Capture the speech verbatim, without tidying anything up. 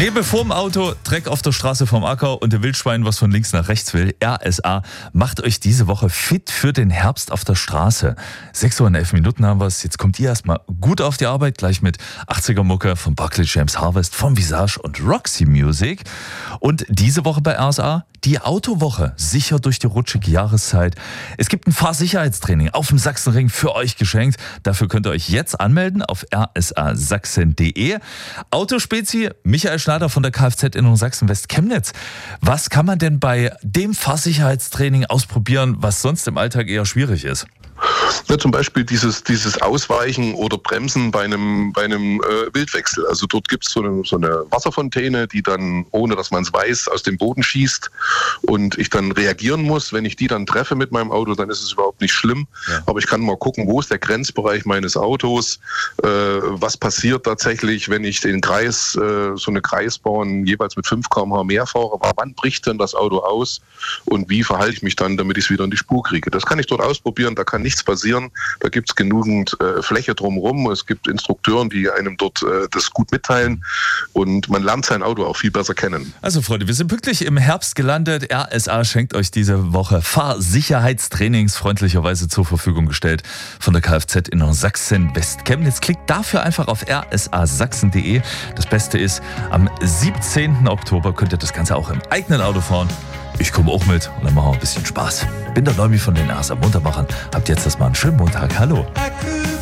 Nebel vorm Auto, Dreck auf der Straße vom Acker und der Wildschwein, was von links nach rechts will. R S A macht euch diese Woche fit für den Herbst auf der Straße. sechs Uhr und elf Minuten haben wir es. Jetzt kommt ihr erstmal gut auf die Arbeit, gleich mit achtziger-Mucke von Barclay James Harvest, von Visage und Roxy Music. Und diese Woche bei R S A die Autowoche, sicher durch die rutschige Jahreszeit. Es gibt ein Fahrsicherheitstraining auf dem Sachsenring für euch geschenkt. Dafür könnt ihr euch jetzt anmelden auf r s a sachsen punkt d e. Autospezi Michael Schneider von der Kfz-Innung Sachsen-West-Chemnitz. Was kann man denn bei dem Fahrsicherheitstraining ausprobieren, was sonst im Alltag eher schwierig ist? Ja, zum Beispiel dieses, dieses Ausweichen oder Bremsen bei einem, bei einem äh, Wildwechsel. Also dort gibt es so eine, so eine Wasserfontäne, die dann, ohne dass man es weiß, aus dem Boden schießt und ich dann reagieren muss. Wenn ich die dann treffe mit meinem Auto, dann ist es überhaupt nicht schlimm. Ja. Aber ich kann mal gucken, wo ist der Grenzbereich meines Autos, äh, was passiert tatsächlich, wenn ich den Kreis, äh, so eine Kreisbahn jeweils mit fünf Kilometer pro Stunde mehr fahre. Wann bricht denn das Auto aus und wie verhalte ich mich dann, damit ich es wieder in die Spur kriege? Das kann ich dort ausprobieren, da kann nichts passieren. Da gibt es genügend äh, Fläche drumherum. Es gibt Instrukteuren, die einem dort äh, das gut mitteilen und man lernt sein Auto auch viel besser kennen. Also Freunde, wir sind pünktlich im Herbst gelandet. R S A schenkt euch diese Woche Fahrsicherheitstrainings freundlicherweise zur Verfügung gestellt von der Kfz-Innung Sachsen-West-Chemnitz. Klickt dafür einfach auf r s a sachsen punkt d e. Das Beste ist, am siebzehnten Oktober könnt ihr das Ganze auch im eigenen Auto fahren. Ich komme auch mit und dann machen wir ein bisschen Spaß. Bin der Leumi von den R S A Muntermachern. Habt jetzt erstmal einen schönen Montag. Hallo.